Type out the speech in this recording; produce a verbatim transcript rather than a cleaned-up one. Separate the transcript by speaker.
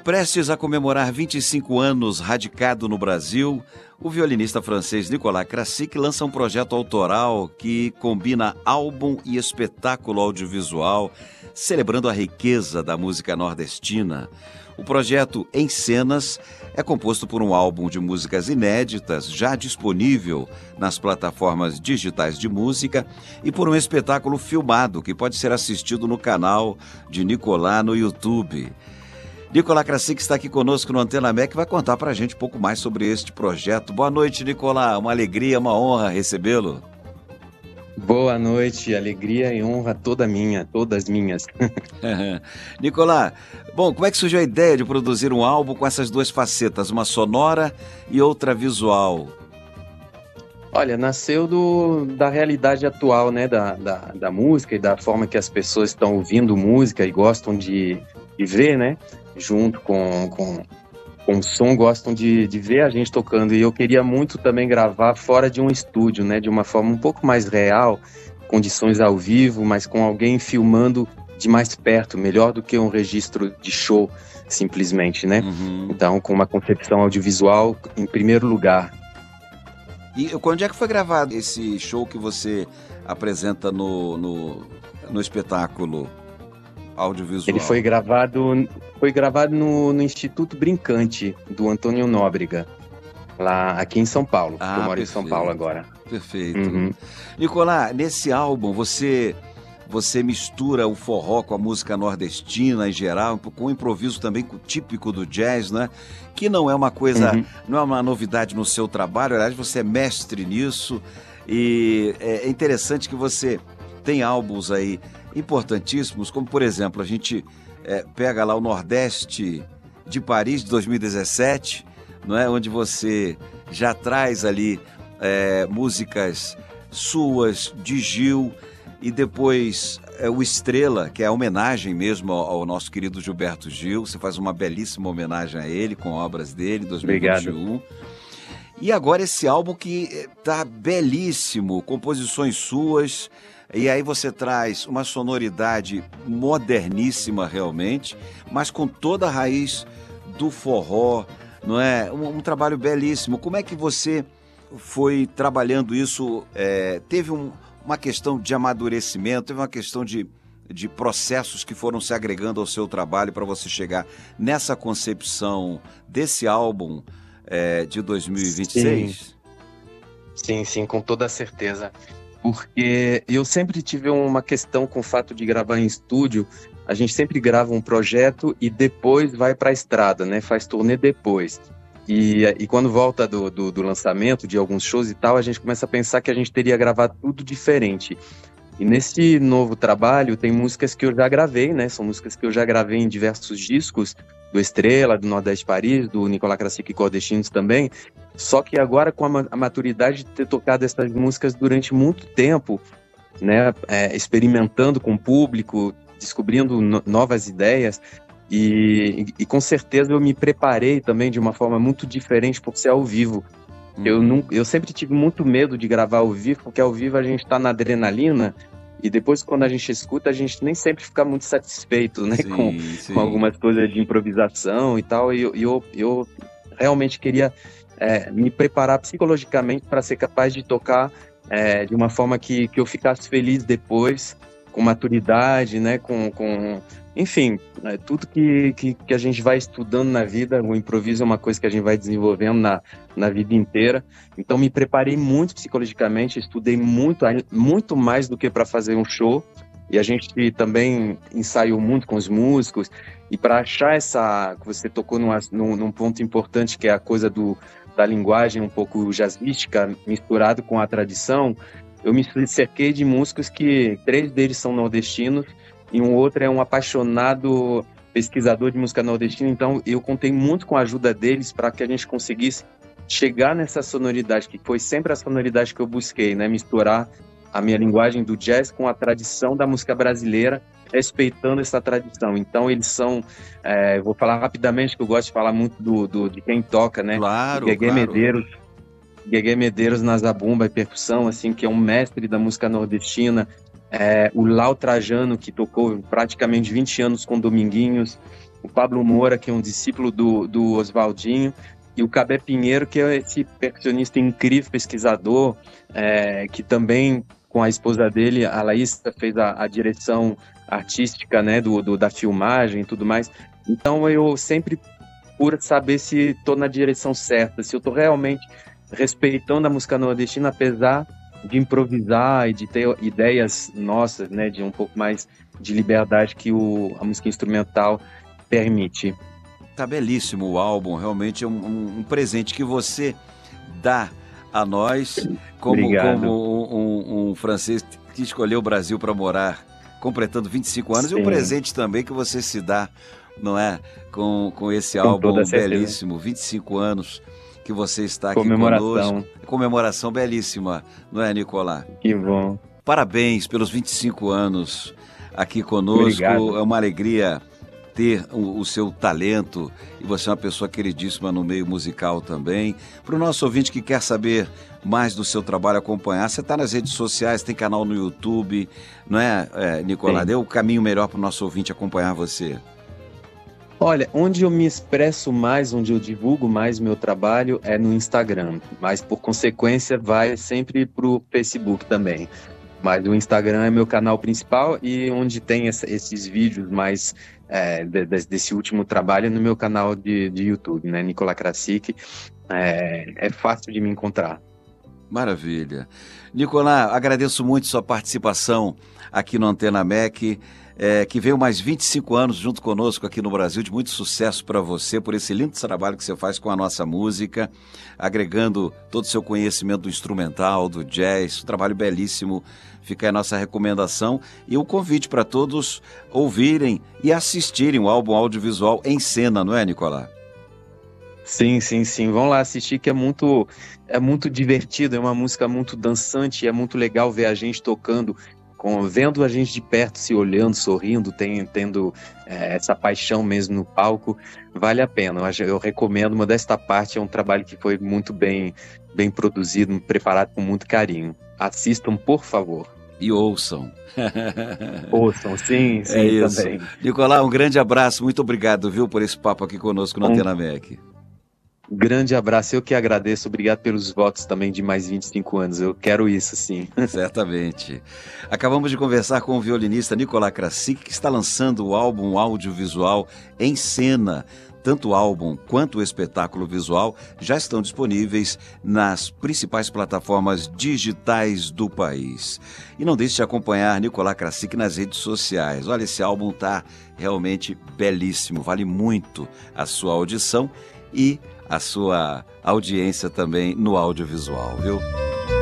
Speaker 1: Prestes a comemorar vinte e cinco anos radicado no Brasil, o violinista francês Nicolas Krasik lança um projeto autoral que combina álbum e espetáculo audiovisual, celebrando a riqueza da música nordestina. O projeto Em Cenas é composto por um álbum de músicas inéditas, já disponível nas plataformas digitais de música, e por um espetáculo filmado que pode ser assistido no canal de Nicolas no YouTube. Nicolas Krasik está aqui conosco no Antena M E C e vai contar para a gente um pouco mais sobre este projeto. Boa noite, Nicolas. Uma alegria, uma honra recebê-lo.
Speaker 2: Boa noite, alegria e honra toda minha, todas minhas.
Speaker 1: Nicolas, bom, como é que surgiu a ideia de produzir um álbum com essas duas facetas, uma sonora e outra visual?
Speaker 2: Olha, nasceu do, da realidade atual, né, da, da, da música e da forma que as pessoas estão ouvindo música e gostam de, de ver, né, junto com, com, com o som, gostam de, de ver a gente tocando. E eu queria muito também gravar fora de um estúdio, né, de uma forma um pouco mais real, condições ao vivo, mas com alguém filmando de mais perto, melhor do que um registro de show, simplesmente, né? Uhum. Então, com uma concepção audiovisual em primeiro lugar.
Speaker 1: E quando é que foi gravado esse show que você apresenta no, no, no espetáculo audiovisual?
Speaker 2: Ele foi gravado, foi gravado no, no Instituto Brincante, do Antônio Nóbrega, lá aqui em São Paulo. Ah, eu moro perfeito. Em São Paulo agora.
Speaker 1: Perfeito.
Speaker 2: Uhum.
Speaker 1: Nicolas, nesse álbum você, você mistura o forró com a música nordestina em geral, com o improviso também típico do jazz, né? Que não é uma coisa, uhum. não é uma novidade no seu trabalho, aliás, você é mestre nisso, e é interessante que você tem álbuns aí importantíssimos, como por exemplo, a gente é, pega lá o Nordeste de Paris de dois mil e dezessete, não é? Onde você já traz ali é, músicas suas, de Gil, e depois é, o Estrela, que é a homenagem mesmo ao, ao nosso querido Gilberto Gil. Você faz uma belíssima homenagem a ele, com obras dele, dois mil e vinte e um. Obrigado. E agora esse álbum que está belíssimo, composições suas, e aí você traz uma sonoridade moderníssima realmente, mas com toda a raiz do forró, não é? Um, um trabalho belíssimo. Como é que você foi trabalhando isso? É, teve um... uma questão de amadurecimento, teve uma questão de, de processos que foram se agregando ao seu trabalho para você chegar nessa concepção desse álbum é, de dois mil e vinte e seis?
Speaker 2: Sim. sim, sim, com toda certeza. Porque eu sempre tive uma questão com o fato de gravar em estúdio. A gente sempre grava um projeto e depois vai para a estrada, né? Faz turnê depois. E, e quando volta do, do, do lançamento de alguns shows e tal, a gente começa a pensar que a gente teria gravado tudo diferente. E nesse novo trabalho tem músicas que eu já gravei, né? São músicas que eu já gravei em diversos discos, do Estrela, do Nordeste Paris, do Nicolas Krasik e Cordestinos também. Só que agora com a, a maturidade de ter tocado essas músicas durante muito tempo, né? É, experimentando com o público, descobrindo no, novas ideias. E, e, e com certeza eu me preparei também de uma forma muito diferente por ser ao vivo. Hum. Eu, não, eu sempre tive muito medo de gravar ao vivo, porque ao vivo a gente está na adrenalina e depois quando a gente escuta a gente nem sempre fica muito satisfeito, né? Sim, com, sim. com algumas coisas de improvisação e tal. E eu, eu, eu realmente queria é, me preparar psicologicamente para ser capaz de tocar é, de uma forma que, que eu ficasse feliz depois, com maturidade, né? Com... com Enfim, é tudo que, que, que a gente vai estudando na vida, o improviso é uma coisa que a gente vai desenvolvendo na, na vida inteira. Então me preparei muito psicologicamente, estudei muito, muito mais do que para fazer um show. E a gente também ensaiou muito com os músicos. E para achar essa... que você tocou numa, num, num ponto importante, que é a coisa do, da linguagem um pouco jazzística, misturado com a tradição, eu me cerquei de músicos que três deles são nordestinos, e um outro é um apaixonado pesquisador de música nordestina. Então eu contei muito com a ajuda deles para que a gente conseguisse chegar nessa sonoridade, que foi sempre a sonoridade que eu busquei, né? Misturar a minha linguagem do jazz com a tradição da música brasileira, respeitando essa tradição. Então eles são, é, vou falar rapidamente, que eu gosto de falar muito do, do, de quem toca, né?
Speaker 1: Claro,
Speaker 2: Gueguê
Speaker 1: claro.
Speaker 2: Medeiros, Gueguê Medeiros na zabumba e percussão, assim, que é um mestre da música nordestina. é, o Lau Trajano, que tocou praticamente vinte anos com Dominguinhos, o Pablo Moura, que é um discípulo do, do Oswaldinho, e o Cabé Pinheiro, que é esse percussionista incrível, pesquisador, é, que também, com a esposa dele, a Laís, fez a, a direção artística, né, do, do, da filmagem e tudo mais. Então eu sempre procuro saber se estou na direção certa, se eu estou realmente respeitando a música nordestina, apesar de improvisar e de ter ideias nossas, né, de um pouco mais de liberdade que o, a música instrumental permite.
Speaker 1: Tá belíssimo o álbum, realmente é um, um, um presente que você dá a nós, como, como um, um, um francês que escolheu o Brasil para morar, completando vinte e cinco anos, Sim. e um presente também que você se dá, não é? Com, com esse com álbum belíssimo, vinte e cinco anos que você está aqui conosco. Comemoração belíssima, não é, Nicolás?
Speaker 2: Que bom.
Speaker 1: Parabéns pelos vinte e cinco anos aqui conosco. Obrigado. É uma alegria ter o, o seu talento, e você é uma pessoa queridíssima no meio musical também. Para o nosso ouvinte que quer saber mais do seu trabalho, acompanhar, você está nas redes sociais, tem canal no YouTube, não é, é Nicolás? Dê o caminho melhor para o nosso ouvinte acompanhar você.
Speaker 2: Olha, onde eu me expresso mais, onde eu divulgo mais meu trabalho é no Instagram, mas por consequência vai sempre para o Facebook também. Mas o Instagram é meu canal principal, e onde tem essa, esses vídeos mais é, de, de, desse último trabalho no meu canal de, de YouTube, né? Nicolás Krasik. É, é fácil de me encontrar.
Speaker 1: Maravilha. Nicolás, agradeço muito sua participação aqui no Antena M E C, é, que veio mais vinte e cinco anos junto conosco aqui no Brasil, de muito sucesso para você, por esse lindo trabalho que você faz com a nossa música, agregando todo o seu conhecimento do instrumental, do jazz, um trabalho belíssimo. Fica aí a nossa recomendação e o convite para todos ouvirem e assistirem o álbum audiovisual Em Cena, não é, Nicolás?
Speaker 2: Sim, sim, sim. Vão lá assistir, que é muito, é muito divertido, é uma música muito dançante, é muito legal ver a gente tocando, com, vendo a gente de perto, se olhando, sorrindo, tem, tendo é, essa paixão mesmo no palco. Vale a pena. Eu, eu recomendo. Uma desta parte é um trabalho que foi muito bem, bem produzido, preparado com muito carinho. Assistam, por favor.
Speaker 1: E ouçam.
Speaker 2: Ouçam, sim, sim,
Speaker 1: é isso.
Speaker 2: Também.
Speaker 1: Nicolás, um grande abraço, muito obrigado, viu, por esse papo aqui conosco no um... Antena M E C.
Speaker 2: Grande abraço, eu que agradeço, obrigado pelos votos também de mais vinte e cinco anos, eu quero isso sim.
Speaker 1: Certamente. Acabamos de conversar com o violinista Nicolás Krasik, que está lançando o álbum audiovisual Em Cena. Tanto o álbum quanto o espetáculo visual já estão disponíveis nas principais plataformas digitais do país. E não deixe de acompanhar Nicolás Krasik nas redes sociais. Olha, esse álbum está realmente belíssimo, vale muito a sua audição e a sua audiência também no audiovisual, viu?